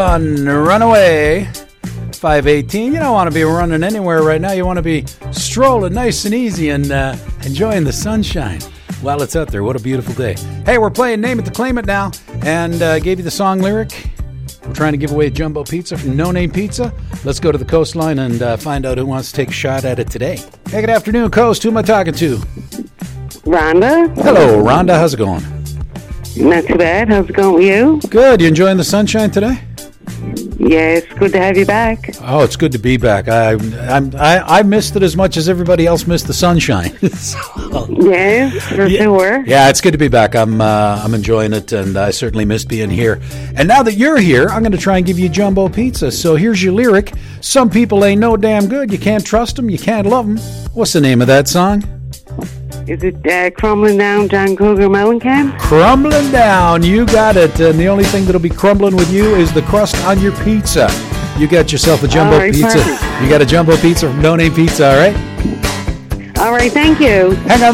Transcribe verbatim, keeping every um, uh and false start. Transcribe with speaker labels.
Speaker 1: On Runaway, five eighteen. You don't want to be running anywhere right now. You want to be strolling nice and easy and uh, enjoying the sunshine while it's out there. What a beautiful day. Hey, we're playing Name It to Claim It now, and uh, gave you the song lyric. We're trying to give away a jumbo pizza from No Name Pizza. Let's go to the coastline and uh, find out who wants to take a shot at it today. Hey, good afternoon, Coast. Who am I talking to?
Speaker 2: Rhonda.
Speaker 1: Hello, Rhonda. How's it going?
Speaker 2: Not too bad. How's it going with you?
Speaker 1: Good. You enjoying the sunshine today?
Speaker 2: Yes, good to have you back.
Speaker 1: Oh, it's good to be back. I I'm, I I missed it as much as everybody else missed the sunshine. So,
Speaker 2: yes, for
Speaker 1: yeah,
Speaker 2: sure.
Speaker 1: Yeah, it's good to be back. I'm uh, I'm enjoying it, and I certainly missed being here. And now that you're here, I'm going to try and give you jumbo pizza. So here's your lyric. Some people ain't no damn good. You can't trust them. You can't love them. What's the name of that song?
Speaker 2: Is it uh, Crumbling Down, John Cougar Mellencamp?
Speaker 1: Crumbling Down. You got it. And the only thing that'll be crumbling with you is the crust on your pizza. You got yourself a jumbo
Speaker 2: right,
Speaker 1: pizza.
Speaker 2: perfect.
Speaker 1: You got a jumbo pizza from No Name Pizza, all right?
Speaker 2: All right, thank you.
Speaker 1: Hang on.